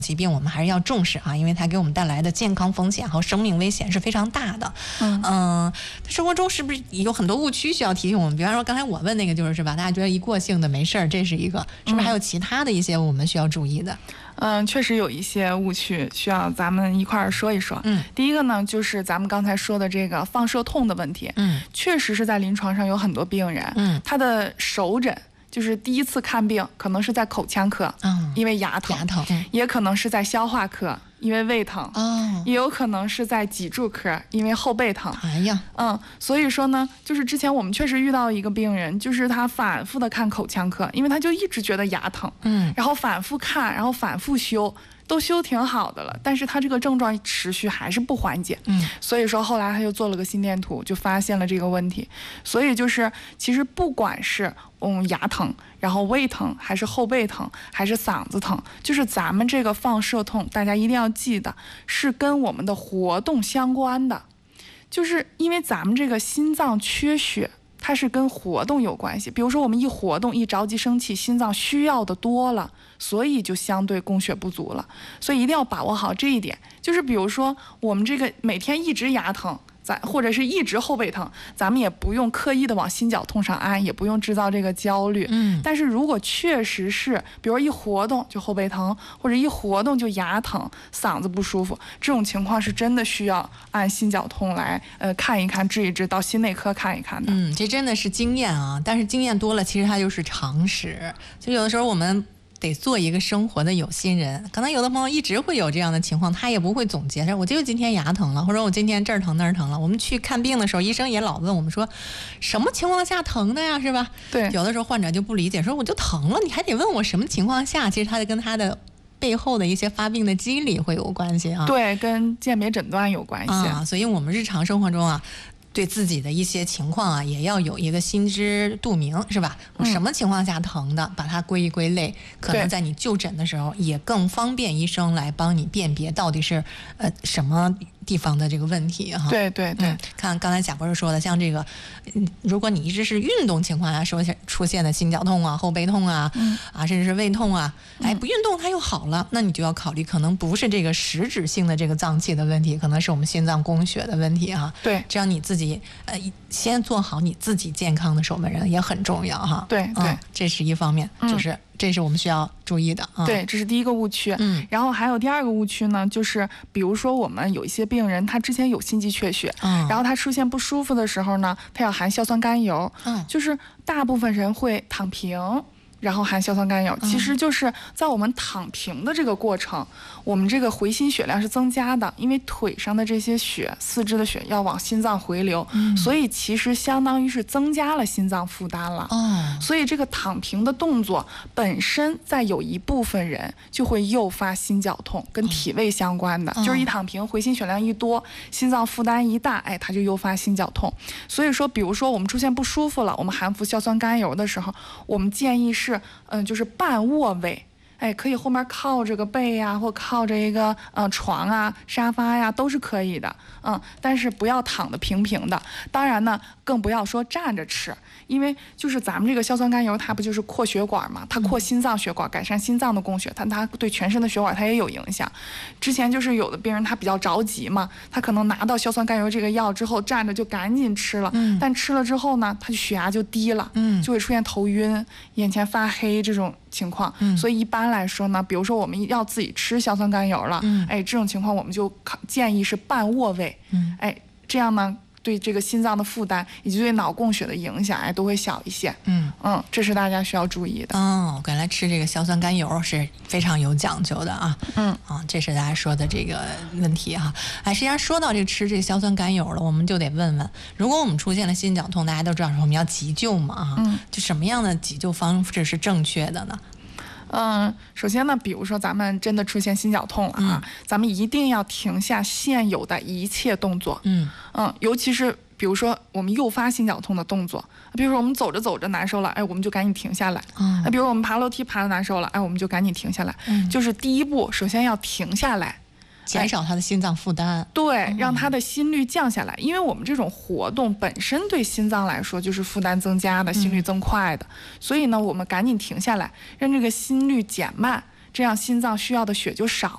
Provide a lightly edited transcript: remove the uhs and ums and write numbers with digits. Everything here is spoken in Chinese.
疾病我们还是要重视啊，因为它给我们带来的健康风险和生命危险是非常大的。生活中是不是有很多误区需要提醒我们？比方说刚才我问那个就是吧，大家觉得一过性的没事儿，这是一个，是不是还有其他的一些我们需要注意的？ 确实有一些误区需要咱们一块儿说一说。第一个呢，就是咱们刚才说的这个放射痛的问题。确实是在临床上有很多病人，他的首诊就是第一次看病，可能是在口腔科，因为牙疼，也可能是在消化科，因为胃疼，也有可能是在脊柱科，因为后背疼。所以说呢，就是之前我们确实遇到一个病人，就是他反复的看口腔科，因为他就一直觉得牙疼，然后反复看，然后反复修。都修挺好的了，但是他这个症状持续还是不缓解，所以说后来他就做了个心电图，就发现了这个问题。所以就是其实不管是牙疼，然后胃疼，还是后背疼，还是嗓子疼，就是咱们这个放射痛，大家一定要记得是跟我们的活动相关的，就是因为咱们这个心脏缺血，它是跟活动有关系。比如说我们一活动一着急生气，心脏需要的多了，所以就相对供血不足了。所以一定要把握好这一点。就是比如说我们这个每天一直牙疼，或者是一直后背疼，咱们也不用刻意的往心绞痛上安，也不用制造这个焦虑。但是如果确实是比如一活动就后背疼，或者一活动就牙疼，嗓子不舒服，这种情况是真的需要按心绞痛来看一看，治一治，到心内科看一看的。 这真的是经验啊，但是经验多了，其实它就是常识。就有的时候我们得做一个生活的有心人，可能有的朋友一直会有这样的情况，他也不会总结，我就今天牙疼了，或者我今天这儿疼那儿疼了。我们去看病的时候，医生也老问我们说什么情况下疼的呀，是吧？ 对， 有的时候患者就不理解，说我就疼了，你还得问我什么情况下，其实他跟他的背后的一些发病的机理会有关系啊。 对，跟鉴别诊断有关系所以我们日常生活中啊，对自己的一些情况啊，也要有一个心知肚明，是吧？我什么情况下疼的，把它归一归类，可能在你就诊的时候也更方便医生来帮你辨别到底是什么地方的这个问题哈。 对对对， 看刚才贾博士说的，像这个，如果你一直是运动情况下出现的心绞痛啊、后背痛啊，甚至是胃痛啊，不运动它又好了，那你就要考虑可能不是这个实质性的这个脏器的问题，可能是我们心脏供血的问题哈。 对， 这样你自己先做好你自己健康的守门人也很重要哈。 对对， 这是一方面，就是这是我们需要注意的啊。 对，这是第一个误区。然后还有第二个误区呢，就是比如说我们有一些病人，他之前有心肌缺血，然后他出现不舒服的时候呢，他要含硝酸甘油，就是大部分人会躺平，然后含硝酸甘油，其实就是在我们躺平的这个过程，我们这个回心血量是增加的，因为腿上的这些血、四肢的血要往心脏回流，所以其实相当于是增加了心脏负担了。所以这个躺平的动作本身，在有一部分人就会诱发心绞痛，跟体位相关的，就是一躺平，回心血量一多，心脏负担一大，它就诱发心绞痛。所以说，比如说我们出现不舒服了，我们含服硝酸甘油的时候，我们建议是就是半卧位，可以后面靠着个背呀，或靠着一个床啊、沙发呀，都是可以的。但是不要躺得平平的。当然呢，更不要说站着吃，因为就是咱们这个硝酸甘油，它不就是扩血管嘛？它扩心脏血管，改善心脏的供血，它对全身的血管它也有影响。之前就是有的病人他比较着急嘛，他可能拿到硝酸甘油这个药之后，站着就赶紧吃了，但吃了之后呢，他血压就低了，就会出现头晕、眼前发黑这种情况。所以一般来说呢，比如说我们要自己吃硝酸甘油了，这种情况我们就建议是半卧位，这样呢，对这个心脏的负担以及对脑供血的影响都会小一些。这是大家需要注意的。 原来吃这个硝酸甘油是非常有讲究的啊。这是大家说的这个问题哈。实际上说到这个吃这个硝酸甘油了，我们就得问问，如果我们出现了心绞痛，大家都知道说我们要急救嘛就什么样的急救方式是正确的呢？ 首先呢，比如说咱们真的出现心绞痛了咱们一定要停下现有的一切动作。尤其是比如说我们诱发心绞痛的动作，比如说我们走着走着难受了，我们就赶紧停下来。比如我们爬楼梯爬得难受了，我们就赶紧停下来。就是第一步，首先要停下来。 减少他的心脏负担， 对，让他的心率降下来，因为我们这种活动本身对心脏来说就是负担增加的，心率增快的，所以呢，我们赶紧停下来，让这个心率减慢，这样心脏需要的血就少